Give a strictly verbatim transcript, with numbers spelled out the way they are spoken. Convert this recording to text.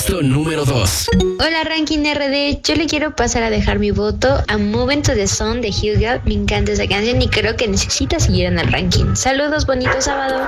Puesto número dos. Hola Ranking R D, yo le quiero pasar a dejar mi voto a Moving to the Sun de Hugo. Me encanta esa canción y creo que necesita seguir en el ranking. Saludos, bonito sábado.